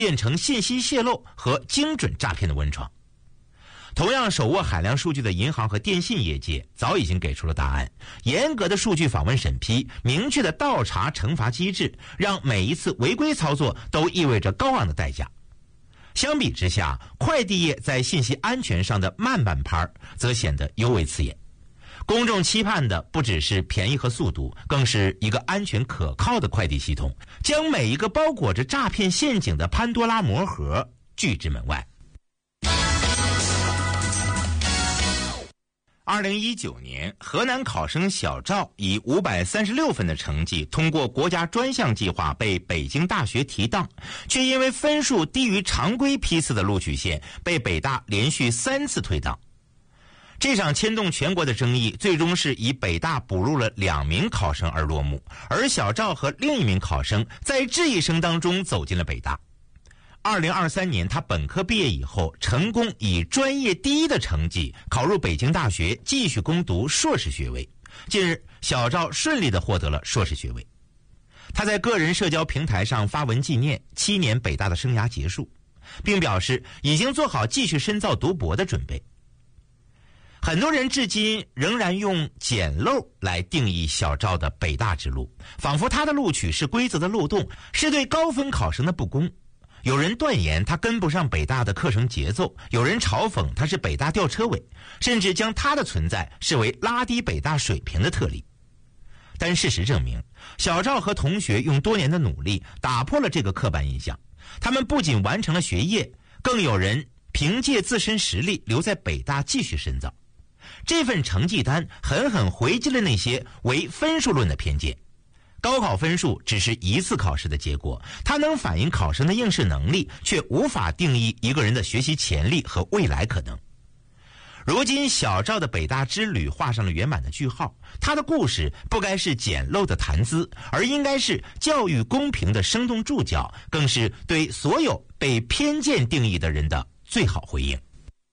变成信息泄露和精准诈骗的温床。同样手握海量数据的银行和电信业界早已经给出了答案，严格的数据访问审批，明确的倒查惩罚机制，让每一次违规操作都意味着高昂的代价。相比之下，快递业在信息安全上的慢半拍则显得尤为刺眼。公众期盼的不只是便宜和速度，更是一个安全可靠的快递系统，将每一个包裹着诈骗陷阱的潘多拉魔盒拒之门外。2019年，河南考生小赵以536分的成绩通过国家专项计划被北京大学提档，却因为分数低于常规批次的录取线，被北大连续3次退档。这场牵动全国的争议最终是以北大补录了2名考生而落幕，而小赵和另一名考生在质疑声当中走进了北大。2023年，他本科毕业以后，成功以专业第一的成绩考入北京大学，继续攻读硕士学位。近日，小赵顺利地获得了硕士学位。他在个人社交平台上发文纪念7年北大的生涯结束，并表示已经做好继续深造读博的准备。很多人至今仍然用捡漏来定义小赵的北大之路，仿佛他的录取是规则的漏洞，是对高分考生的不公。有人断言他跟不上北大的课程节奏，有人嘲讽他是北大吊车尾，甚至将他的存在视为拉低北大水平的特例。但事实证明，小赵和同学用多年的努力打破了这个刻板印象，他们不仅完成了学业，更有人凭借自身实力留在北大继续深造。这份成绩单狠狠回击了那些唯分数论的偏见。高考分数只是一次考试的结果，它能反映考生的应试能力，却无法定义一个人的学习潜力和未来可能。如今小赵的北大之旅画上了圆满的句号，他的故事不该是简陋的谈资，而应该是教育公平的生动注脚，更是对所有被偏见定义的人的最好回应。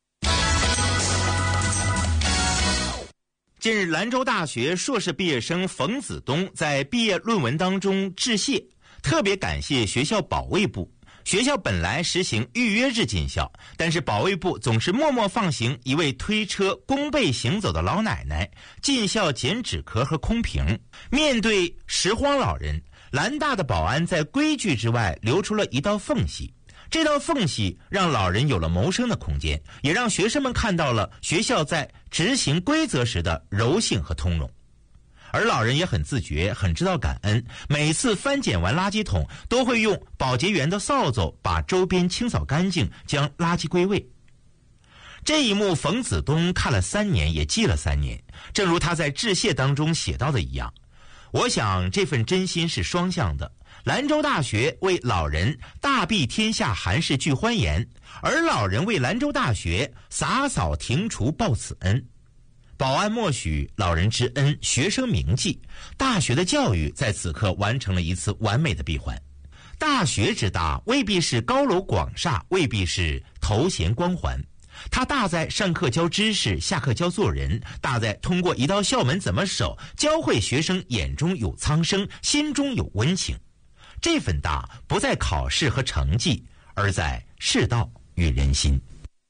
近日，兰州大学硕士毕业生冯子东在毕业论文当中致谢，特别感谢学校保卫部。学校本来实行预约制进校，但是保卫部总是默默放行一位推车弓背行走的老奶奶，进校捡纸壳和空瓶。面对拾荒老人，兰大的保安在规矩之外留出了一道缝隙。这道缝隙让老人有了谋生的空间，也让学生们看到了学校在执行规则时的柔性和通融。而老人也很自觉，很知道感恩，每次翻捡完垃圾桶都会用保洁员的扫帚把周边清扫干净，将垃圾归位。这一幕冯子东看了3年，也记了3年。正如他在致谢当中写到的一样，我想这份真心是双向的。兰州大学为老人大庇天下寒士俱欢颜，而老人为兰州大学洒扫庭除报此恩。保安默许老人之恩，学生铭记。大学的教育在此刻完成了一次完美的闭环。大学之大，未必是高楼广厦，未必是头衔光环，它大在上课教知识，下课教做人，大在通过一道校门怎么守，教会学生眼中有苍生，心中有温情。这份大不在考试和成绩，而在世道与人心。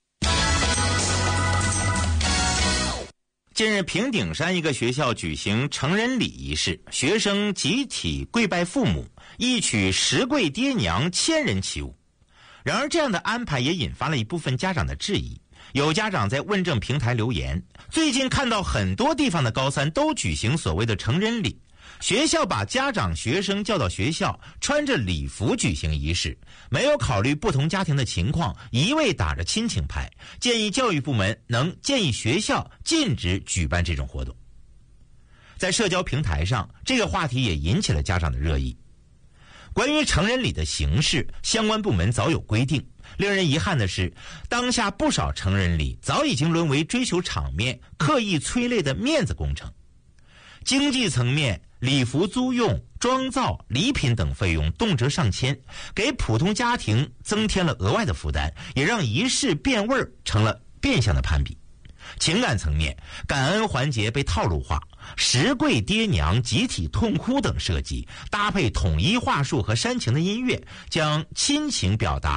近日，平顶山一个学校举行成人礼仪式，学生集体跪拜父母，一曲十跪爹娘，千人起舞。然而，这样的安排也引发了一部分家长的质疑。有家长在问政平台留言，最近看到很多地方的高三都举行所谓的成人礼，学校把家长学生叫到学校，穿着礼服举行仪式，没有考虑不同家庭的情况，一味打着亲情牌，建议教育部门能建议学校禁止举办这种活动。在社交平台上，这个话题也引起了家长的热议。关于成人礼的形式，相关部门早有规定。令人遗憾的是，当下不少成人礼早已经沦为追求场面、刻意催泪的面子工程。经济层面，礼服租用、妆造、礼品等费用动辄上千，给普通家庭增添了额外的负担，也让仪式变味成了变相的攀比。 情感层面，感恩环节被套路化，石柜爹娘集体痛哭等设计，搭配统一话术和煽情的音乐，将亲情表达